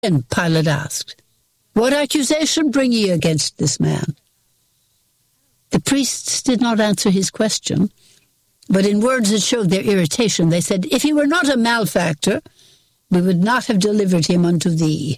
And Pilate asked, "What accusation bring ye against this man?" The priests did not answer his question, but in words that showed their irritation, they said, "If he were not a malefactor, we would not have delivered him unto thee."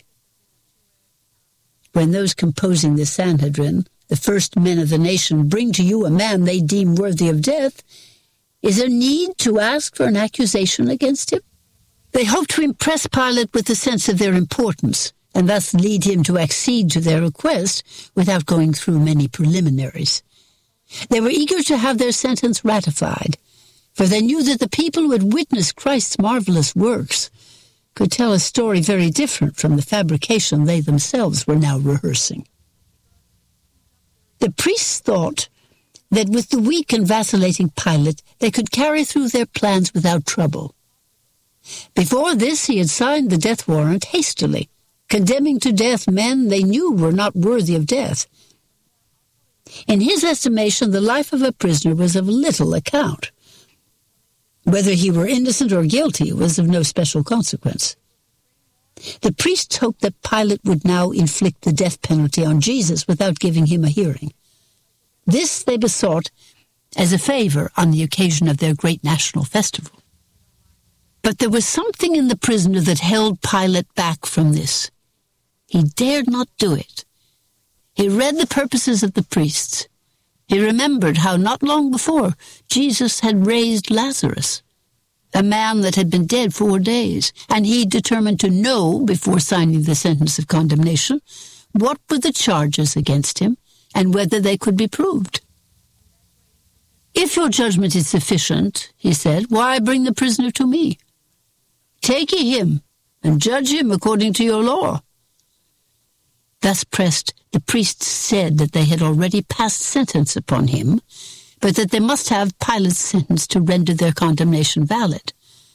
When those composing the Sanhedrin, the first men of the nation, bring to you a man they deem worthy of death, is there need to ask for an accusation against him? They hoped to impress Pilate with a sense of their importance, and thus lead him to accede to their request without going through many preliminaries. They were eager to have their sentence ratified, for they knew that the people who had witnessed Christ's marvelous works could tell a story very different from the fabrication they themselves were now rehearsing. The priests thought that with the weak and vacillating Pilate, they could carry through their plans without trouble. Before this, he had signed the death warrant hastily, condemning to death men they knew were not worthy of death. In his estimation, the life of a prisoner was of little account. Whether he were innocent or guilty was of no special consequence. The priests hoped that Pilate would now inflict the death penalty on Jesus without giving him a hearing. This they besought as a favor on the occasion of their great national festival. But there was something in the prisoner that held Pilate back from this. He dared not do it. He read the purposes of the priests. He remembered how not long before Jesus had raised Lazarus, a man that had been dead 4 days, and he determined to know, before signing the sentence of condemnation, what were the charges against him and whether they could be proved. "If your judgment is sufficient," he said, "why bring the prisoner to me? Take ye him, and judge him according to your law." Thus pressed, the priests said that they had already passed sentence upon him, but that they must have Pilate's sentence to render their condemnation valid.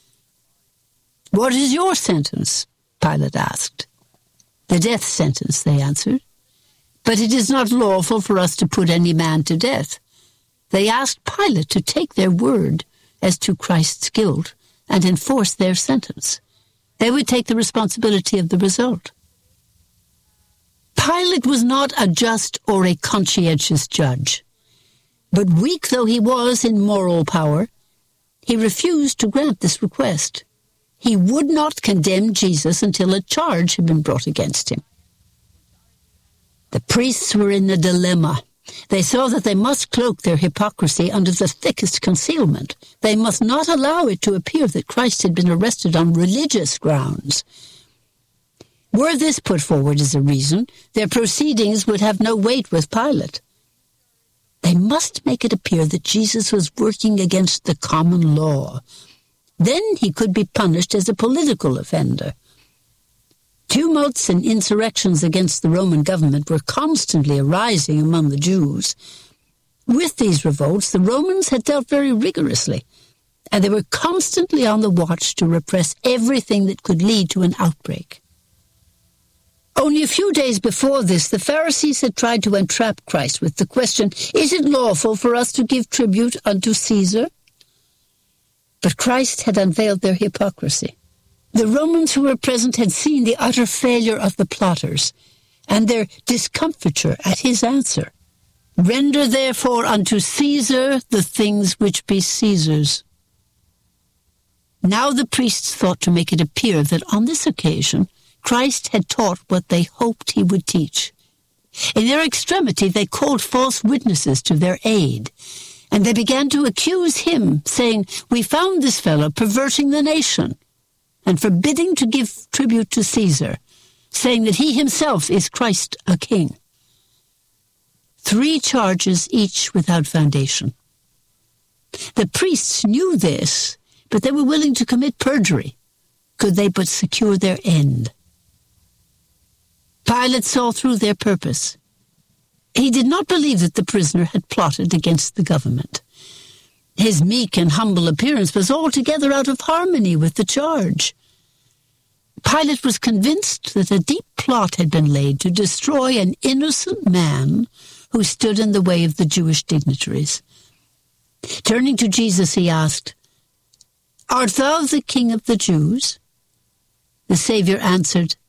"What is your sentence?" Pilate asked. "The death sentence," they answered. "But it is not lawful for us to put any man to death." They asked Pilate to take their word as to Christ's guilt and enforce their sentence. They would take the responsibility of the result. Pilate was not a just or a conscientious judge, but weak though he was in moral power, he refused to grant this request. He would not condemn Jesus until a charge had been brought against him. The priests were in a dilemma. They saw that they must cloak their hypocrisy under the thickest concealment. They must not allow it to appear that Christ had been arrested on religious grounds. Were this put forward as a reason, their proceedings would have no weight with Pilate. They must make it appear that Jesus was working against the common law. Then he could be punished as a political offender. Tumults and insurrections against the Roman government were constantly arising among the Jews. With these revolts, the Romans had dealt very rigorously, and they were constantly on the watch to repress everything that could lead to an outbreak. Only a few days before this, the Pharisees had tried to entrap Christ with the question, "Is it lawful for us to give tribute unto Caesar?" But Christ had unveiled their hypocrisy. The Romans who were present had seen the utter failure of the plotters and their discomfiture at his answer. "Render therefore unto Caesar the things which be Caesar's." Now the priests thought to make it appear that on this occasion Christ had taught what they hoped he would teach. In their extremity they called false witnesses to their aid, and they began to accuse him, saying, "We found this fellow perverting the nation and forbidding to give tribute to Caesar, saying that he himself is Christ a king." 3 charges, each without foundation. The priests knew this, but they were willing to commit perjury, could they but secure their end. Pilate saw through their purpose. He did not believe that the prisoner had plotted against the government. His meek and humble appearance was altogether out of harmony with the charge. Pilate was convinced that a deep plot had been laid to destroy an innocent man who stood in the way of the Jewish dignitaries. Turning to Jesus, he asked, "Art thou the King of the Jews?" The Savior answered,